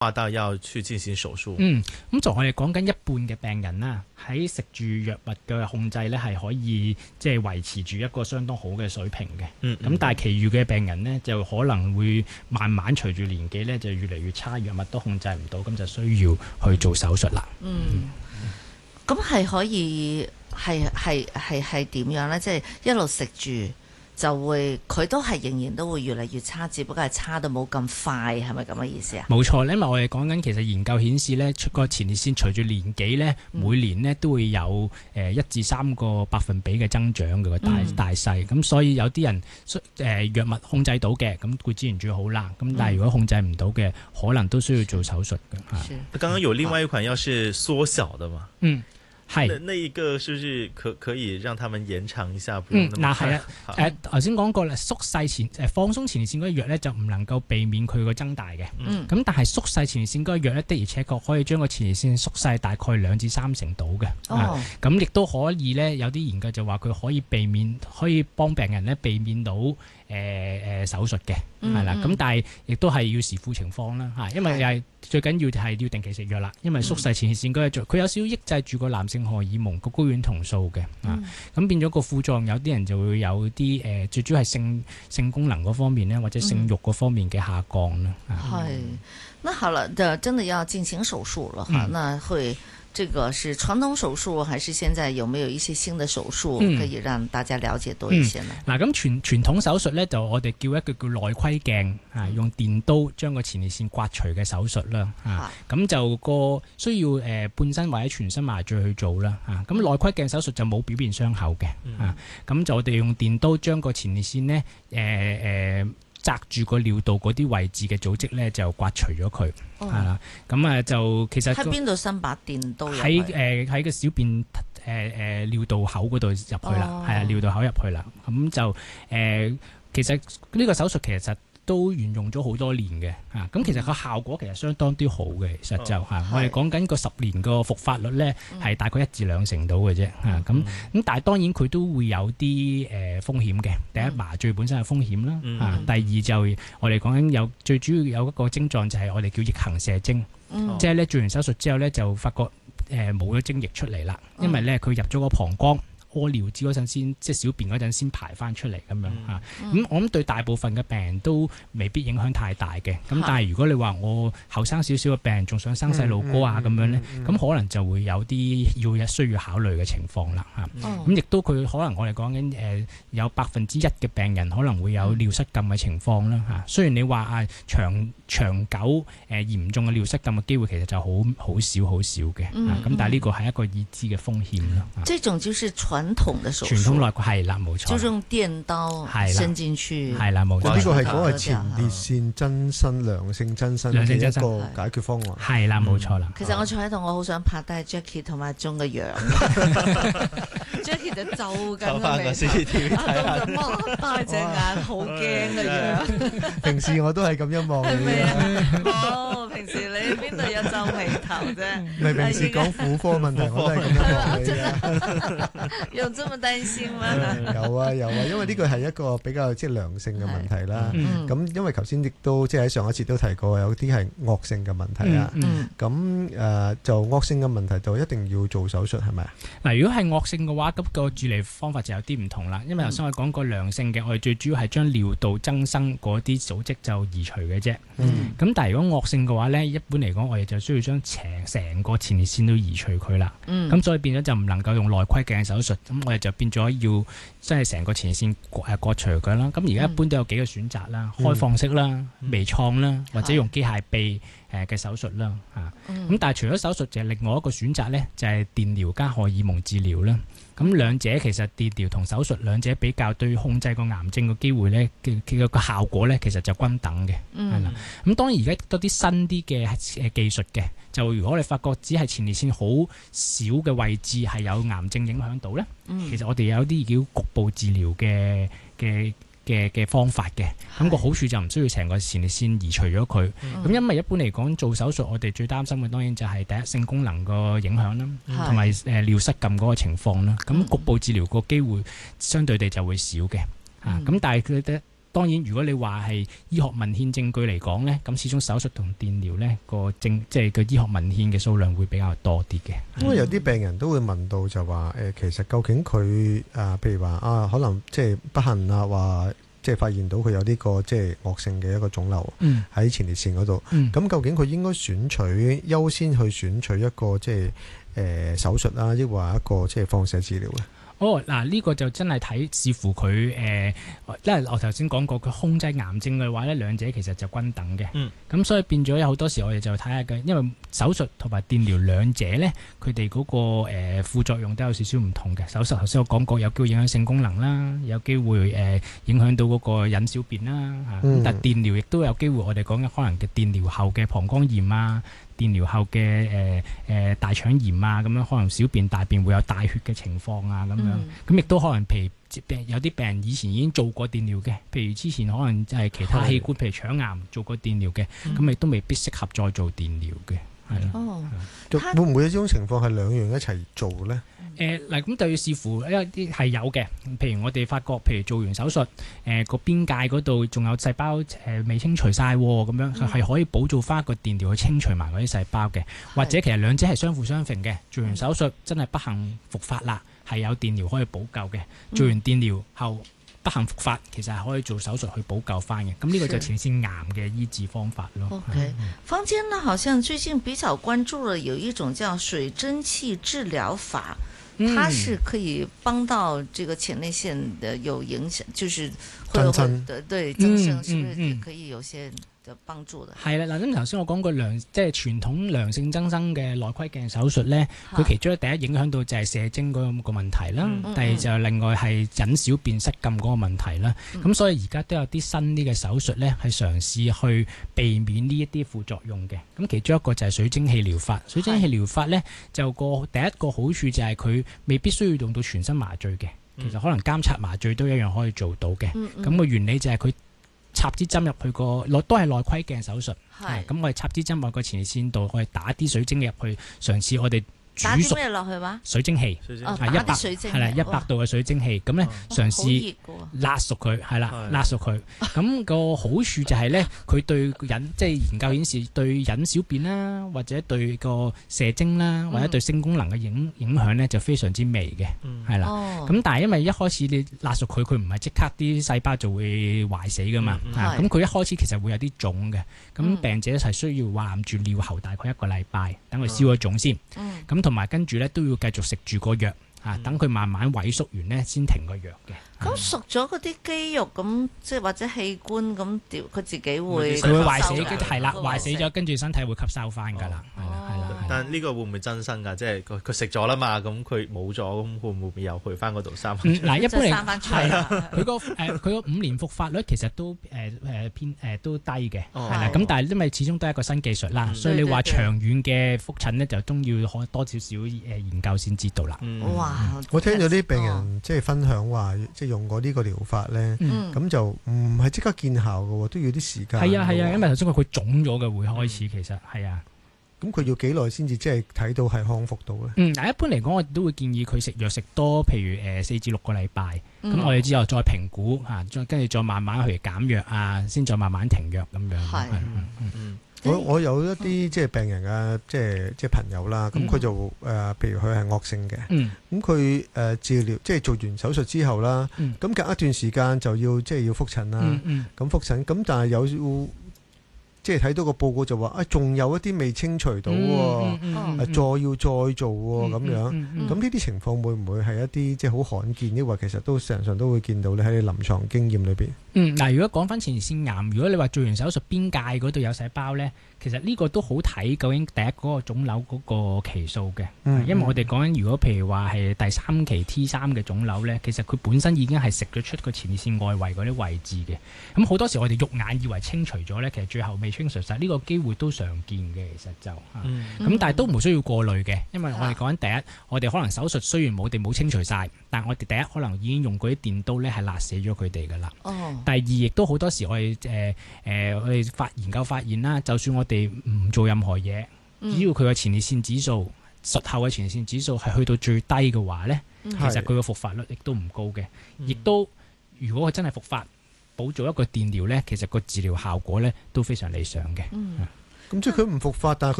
話到要去進行手術。 咁就我哋講緊一半嘅病人啦，喺食住藥物嘅控制咧，係可以即係維持住一個相當好嘅水平嘅。咁但係其餘嘅病人呢，就可能會慢慢隨住年紀咧就越嚟越差，藥物都控制唔到，咁就需要去做手術啦。 咁係可以係點樣咧？即係一路食住。就會佢都係仍然都會越嚟越差，只不過係差到冇咁快，係咪咁嘅意思啊？ 冇錯，因為我哋講緊其實研究顯示咧，出個前列腺隨住年紀咧，每年咧都會有1至3個百分比嘅增長嘅大細，咁所以有啲人藥物控制到嘅，咁固然最好啦。咁但係如果控制唔到嘅，可能都需要做手術嘅。 剛剛有另外一款藥是縮小的嘛？那一個是不是可以讓他們延長一下？不用那麼快。 頭先講過啦，縮細放鬆前列腺嗰啲藥咧就唔能夠避免佢個增大嘅。咁但係縮細前列腺嗰啲藥咧的而且確可以將個前列腺縮細大概2至3成度嘅。咁亦都可以咧，有啲研究就話佢可以幫病人咧避免到手術嘅，係啦。咁但係亦都係要視乎情況啦，嚇，因為又係最緊要係要定期食藥啦。因為縮細前列腺嗰啲藥，佢有少少抑制住個男性荷爾蒙個睾丸酮素嘅，咁變咗個副作用，有啲人就會有啲最主要係性功能嗰方面咧，或者性慾嗰方面嘅下降啦。 係，那好了，真的要進行手術了哈，那會。這個是傳統手術，還是現在有沒有一些新的手術可以讓大家了解多一些呢？ 嗱，咁傳統手術咧，就我哋叫一個叫內窺鏡啊，用電刀將個前列腺刮除嘅手術啦。咁就個需要半身或者全身麻醉去做啦。咁內窺鏡手術就冇表面傷口嘅。咁就我哋用電刀將個前列腺呢紮住個尿道嗰啲位置嘅組織咧，就刮除咗佢，係啦。咁就其實喺邊度伸把電刀？ 喺個小便尿道口嗰度入去啦，係啊，尿道口入去啦。咁就其實呢個手術其實都沿用咗好多年嘅，咁其實個效果其實相當啲好嘅，其實就我哋講緊個10年個復發率咧係大概1至2成到嘅啫，咁但係當然佢都會有啲風險嘅。第一，麻醉本身嘅風險啦，第二就我哋講緊最主要有一個症狀就係我哋叫逆行射精，即係咧做完手術之後咧就發覺冇咗精液出嚟啦，因為咧佢入咗個膀胱。屙尿子嗰陣先，即係小便嗰陣先排翻出嚟咁樣嚇。咁我諗對大部分嘅病人都未必影響太大嘅。咁但係如果你話我後生少少嘅病人仲想生細路哥啊咁樣咧，咁可能就會有啲需要考慮嘅情況啦嚇。咁亦都佢可能我哋講緊有1%嘅病人可能會有尿失禁嘅情況啦嚇。雖然你話長久嚴重嘅尿失禁嘅機會其實就好少嘅。咁但係呢個係一個已知嘅風險啦。 這種就是傳統的手術， 傳統內窺係啦，冇錯， 就用電刀伸進去， 係啦，冇錯。 呢個係講係前列腺增生、良性增生嘅一個解決方案， 係啦，冇錯啦。 其實我坐喺度，我好想拍低 Jackie 同埋鐘嘅樣，Jackie 就皺緊個眉頭，阿鐘就擘大隻眼，好驚嘅樣。 平時我都係咁樣望你嘅，平時你邊度有皺眉頭啫？ 咪平時講婦科問題，我都係咁樣望你啊。 有這麼擔心嗎？ 有啊，因為呢個係一個比較即係良性嘅問題啦。咁因為頭先亦都即係喺上一次都提過，有啲係惡性嘅問題啊。咁就惡性嘅問題就一定要做手術係咪啊？嗱，如果係惡性嘅話，咁個處理方法就有啲唔同啦。因為頭先我講過良性嘅，我哋最主要係將尿道增生嗰啲組織就移除嘅啫。咁但係如果惡性嘅話咧，一般嚟講我哋就需要將成個前列腺都移除佢啦。咁所以變咗就唔能夠用內窺鏡手術，咁我哋就變咗要即係成個前列腺割除佢啦。咁而家一般都有幾個選擇啦，開放式啦、微創啦，或者用機械臂嘅手術啦嚇。咁但係除咗手術，就係另外一個選擇咧，就係電療加荷爾蒙治療啦。咁兩者其實電療同手術兩者比較，對控制個癌症嘅機會咧嘅個效果咧，其實就均等嘅，係啦。咁當然而家多啲新啲嘅技術嘅，就如果你發覺只係前列腺好少嘅位置係有癌症影響到咧，其實我哋有啲叫局部治療嘅方法嘅，咁個好處就唔需要成個前列腺移除咗佢。咁因為一般嚟講做手術，我哋最擔心嘅當然就係第一性功能個影響啦，同埋尿失禁嗰個情況啦。咁局部治療個機會相對地就會少嘅。咁但係佢當然如果你話係醫學文獻證據嚟講咧，咁始終手術同電療咧即係個醫學文獻嘅數量會比較多啲嘅。 因為有啲病人都會問到就話其實究竟佢譬如話可能即係不幸話即係發現到佢有呢個即係惡性嘅一個腫瘤喺前列腺嗰度，咁究竟佢應該優先去選取一個即係手術啦，抑或一個即係放射治療咧？ 嗱，呢個就真係睇視乎佢因為我頭先講過，佢控制癌症嘅話咧，兩者其實就均等嘅。咁所以變咗有好多時我哋就睇下嘅，因為手術同埋電療兩者咧，佢哋嗰個副作用都有少少唔同嘅。手術頭先我講過，有機會影響性功能啦，有機會影響到嗰個引小便啦。但電療亦都有機會，我哋講緊可能嘅電療後嘅膀胱炎啊。電療後嘅大腸炎啊，咁樣可能小便大便會有帶血嘅情況啊，咁樣咁亦都可能譬如有啲病人以前已經做過電療嘅，譬如之前可能就係其他器官，譬如腸癌做過電療嘅，咁亦都未必適合再做電療嘅，係咯。 會唔會有呢種情況係兩樣一齊做咧？ 嗱，咁就要視乎，因為啲係有嘅。譬如我哋發覺，譬如做完手術，個邊界嗰度仲有細胞未清除晒，咁樣係可以補做翻個電療去清除埋嗰啲細胞嘅。或者其實兩者係相輔相成嘅。做完手術真係不幸復發啦，係有電療可以補救嘅。做完電療後不幸復發，其實係可以做手術去補救翻嘅。咁呢個就前列腺癌嘅醫治方法咯。 OK，坊間呢好像最近比較關注了有一種叫水蒸氣治療法。它是可以幫到這個前列腺的有影響，就是會有對增生，是不是也可以有些嘅幫助的？ 係啦，嗱，咁頭先我講過即係傳統良性增生嘅內窺鏡手術咧，佢其中第一影響到就係射精嗰個問題啦，第二就另外係引小便失禁嗰個問題啦。咁所以而家都有啲新啲嘅手術咧，係嘗試去避免呢一啲副作用嘅。咁其中一個就係水蒸氣療法。水蒸氣療法咧，就第一個好處就係佢未必需要用到全身麻醉嘅，其實可能監察麻醉都一樣可以做到嘅。咁個原理就係佢插支針入去都係內窺鏡手術。咁我哋插支針落個前列腺度，我哋打啲水晶入去，嘗試我哋打啲咩落去話？水蒸氣 ，100度嘅水蒸氣，咁咧嘗試辣熟佢，係啦，辣熟佢。咁個好處就係咧，佢對即係研究顯示對引小便啦，或者對個射精啦，或者對性功能嘅影響咧就非常之微嘅，係啦。咁但係因為一開始你辣熟佢，佢唔係即刻啲細胞就會壞死噶嘛，咁佢一開始其實會有啲腫嘅，咁病者係需要攬住尿喉大概1個禮拜，等佢消咗腫先。咁同埋跟住咧都要繼續食住個藥，等佢慢慢萎縮完咧先停個藥嘅。 咁熟咗嗰啲肌肉咁，即係或者器官咁，佢自己會壞死，係啦，壞死咗，跟住身體會吸收翻㗎啦，係啦。 但係呢個會唔會增生㗎？即係佢食咗啦嘛，咁佢冇咗，咁會唔會又去翻嗰度生翻？ 嗱，一般嚟係啦，佢個5年復發率其實都偏都低嘅，係啦。咁但係因為始終都係一個新技術啦，所以你話長遠嘅復診咧，就都要可多少少研究先知道啦。 哇！ 我聽到啲病人即係分享話，即係用過呢個療法咧，咁就唔係即刻見效嘅，都要啲時間。 係啊，因為頭先佢腫咗嘅會開始，其實係啊。 咁佢要幾耐先至即係睇到係康復到咧？ 嗱，一般嚟講，我哋都會建議佢食藥食多，譬如4至6個禮拜。咁我哋之後再評估再跟住再慢慢去減藥啊，先再慢慢停藥咁樣。係。 我有一啲即係病人啊，即係朋友啦，咁佢就譬如佢係惡性嘅，咁佢治療即係做完手術之後啦，咁隔一段時間就要即係要復診啦，咁復診咁，但係有即係睇到個報告就話仲有一啲未清除到喎，再要再做喎咁樣，咁呢啲情況會唔會係一啲即係好罕見，抑或其實都常常都會見到咧喺臨床經驗裏邊？ 嗱，如果講翻前列腺癌，如果你話做完手術邊界嗰度有細胞咧，其實呢個都好睇究竟第一嗰個腫瘤嗰個期數嘅，因為我哋講緊如果譬如話係第3期 T3 嘅腫瘤咧，其實佢本身已經係食咗出個前列腺外圍嗰啲位置嘅，咁好多時我哋肉眼以為清除咗咧，其實最後未清除晒，呢個機會都常見嘅，其實就咁，但係都唔需要過濾嘅，因為我哋講緊第一，我哋可能手術雖然我哋冇清除晒，但係我哋第一可能已經用嗰啲電刀咧係辣死咗佢哋噶啦。第二，亦都好多時我哋我哋研究發現啦，就算我哋唔做任何嘢，只要佢個前列腺指數術後嘅前列腺指數係去到最低嘅話咧，其實佢個復發率亦都唔高嘅，亦都如果佢真係復發， 補做一個電療咧，其實個治療效果咧都非常理想嘅。 咁即係佢唔復發，但係